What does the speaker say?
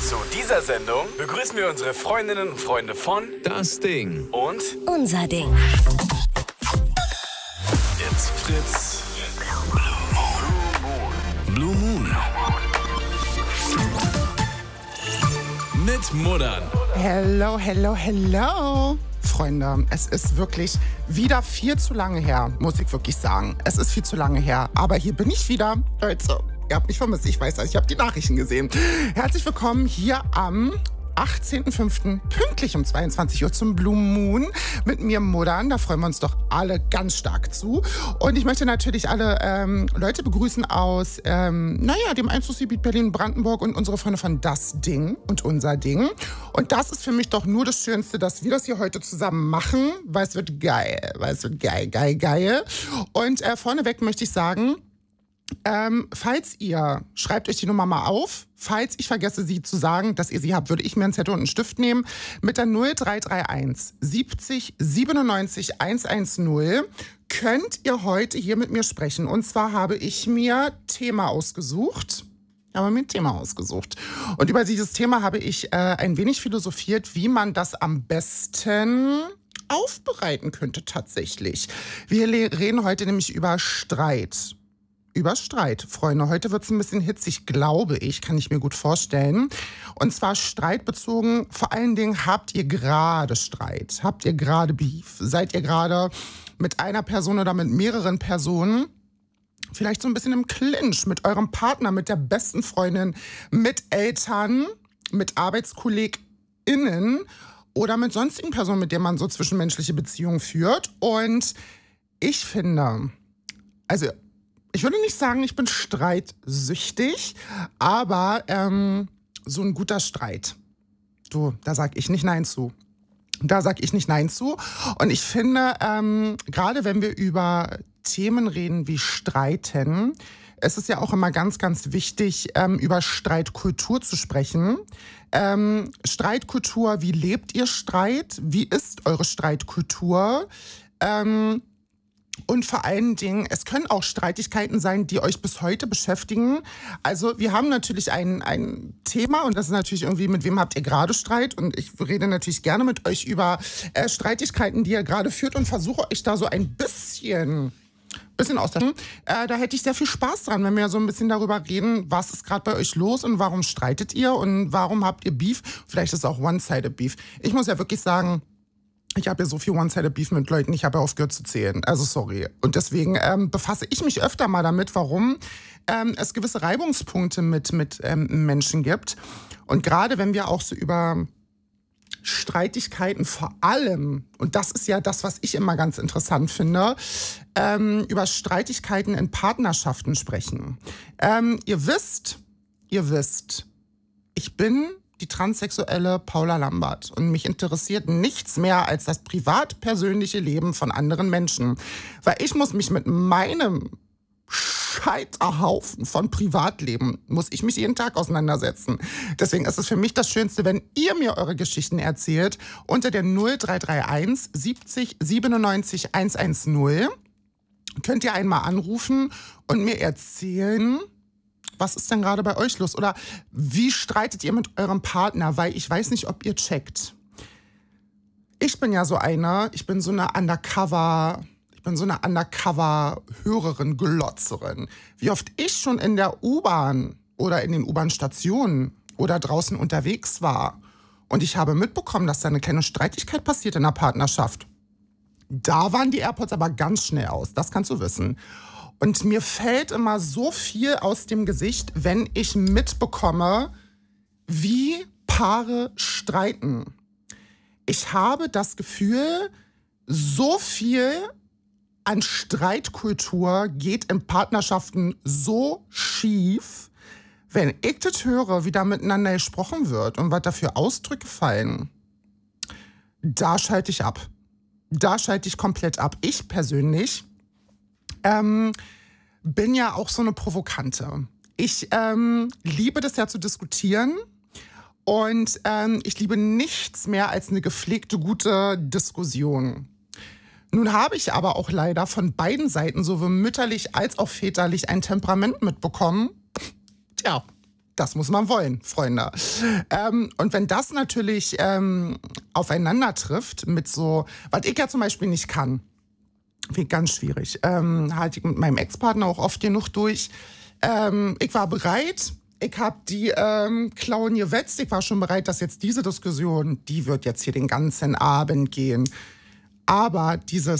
Zu dieser Sendung begrüßen wir unsere Freundinnen und Freunde von Das Ding und Unser Ding. It's Fritz. Blue Moon. Mit Muddern. Hello, hello, hello. Freunde, es ist wirklich wieder viel zu lange her, muss ich wirklich sagen. Es ist viel zu lange her, aber hier bin ich wieder. Leute, ihr habt mich vermisst, ich weiß das, ich habe die Nachrichten gesehen. Herzlich willkommen hier am 18.05. pünktlich um 22 Uhr zum Blue Moon mit mir Muddern. Da freuen wir uns doch alle ganz stark zu. Und ich möchte natürlich alle Leute begrüßen aus dem Einzugsgebiet Berlin-Brandenburg und unsere Freunde von Das Ding und Unser Ding. Und das ist für mich doch nur das Schönste, dass wir das hier heute zusammen machen, weil es wird geil. Geil. Und vorneweg möchte ich sagen, falls ihr, schreibt euch die Nummer mal auf, falls ich vergesse, sie zu sagen, dass ihr sie habt, würde ich mir einen Zettel und einen Stift nehmen. Mit der 0331 70 97 110 könnt ihr heute hier mit mir sprechen. Und zwar habe ich mir Thema ausgesucht. Und über dieses Thema habe ich ein wenig philosophiert, wie man das am besten aufbereiten könnte tatsächlich. Wir reden heute nämlich über Streit. Freunde. Heute wird es ein bisschen hitzig, glaube ich, kann ich mir gut vorstellen. Und zwar streitbezogen, vor allen Dingen, habt ihr gerade Streit? Habt ihr gerade Beef? Seid ihr gerade mit einer Person oder mit mehreren Personen vielleicht so ein bisschen im Clinch mit eurem Partner, mit der besten Freundin, mit Eltern, mit ArbeitskollegInnen oder mit sonstigen Personen, mit denen man so zwischenmenschliche Beziehungen führt? Und ich finde, also ich würde nicht sagen, ich bin streitsüchtig, aber so ein guter Streit, da sag ich nicht Nein zu. Und ich finde, gerade wenn wir über Themen reden wie Streiten, es ist ja auch immer ganz, ganz wichtig, über Streitkultur zu sprechen. Streitkultur, wie lebt ihr Streit? Wie ist eure Streitkultur? Und vor allen Dingen, es können auch Streitigkeiten sein, die euch bis heute beschäftigen. Also wir haben natürlich ein Thema und das ist natürlich irgendwie, mit wem habt ihr gerade Streit? Und ich rede natürlich gerne mit euch über Streitigkeiten, die ihr gerade führt und versuche euch da so ein bisschen aus der... Da hätte ich sehr viel Spaß dran, wenn wir so ein bisschen darüber reden, was ist gerade bei euch los und warum streitet ihr und warum habt ihr Beef? Vielleicht ist es auch One-Sided Beef. Ich muss ja wirklich sagen, ich habe ja so viel One-Sided Beef mit Leuten, ich habe ja aufgehört zu zählen. Also sorry. Und deswegen befasse ich mich öfter mal damit, warum es gewisse Reibungspunkte mit Menschen gibt. Und gerade wenn wir auch so über Streitigkeiten vor allem, und das ist ja das, was ich immer ganz interessant finde, über Streitigkeiten in Partnerschaften sprechen. Ihr wisst, ich bin die transsexuelle Paula Lambert. Und mich interessiert nichts mehr als das privat-persönliche Leben von anderen Menschen. Weil ich muss mich mit meinem Scheiterhaufen von Privatleben, muss ich mich jeden Tag auseinandersetzen. Deswegen ist es für mich das Schönste, wenn ihr mir eure Geschichten erzählt unter der 0331 70 97 110. Könnt ihr einmal anrufen und mir erzählen, was ist denn gerade bei euch los? Oder wie streitet ihr mit eurem Partner? Weil ich weiß nicht, ob ihr checkt. Ich bin so eine Undercover-Hörerin, Glotzerin. Wie oft ich schon in der U-Bahn oder in den U-Bahn-Stationen oder draußen unterwegs war und ich habe mitbekommen, dass da eine kleine Streitigkeit passiert in der Partnerschaft. Da waren die AirPods aber ganz schnell aus, das kannst du wissen. Und mir fällt immer so viel aus dem Gesicht, wenn ich mitbekomme, wie Paare streiten. Ich habe das Gefühl, so viel an Streitkultur geht in Partnerschaften so schief, wenn ich das höre, wie da miteinander gesprochen wird und was da für Ausdrücke fallen. Da schalte ich ab. Da schalte ich komplett ab. Ich persönlich bin ja auch so eine Provokante. Ich liebe das ja zu diskutieren und ich liebe nichts mehr als eine gepflegte, gute Diskussion. Nun habe ich aber auch leider von beiden Seiten, sowohl mütterlich als auch väterlich, ein Temperament mitbekommen. Tja, Das muss man wollen, Freunde. Und wenn das natürlich aufeinander trifft mit so, was ich ja zum Beispiel nicht kann, wie ganz schwierig, halte ich mit meinem Ex-Partner auch oft genug durch. Ich war bereit, ich habe die Klauen gewetzt, ich war schon bereit, dass jetzt diese Diskussion, die wird jetzt hier den ganzen Abend gehen. Aber dieses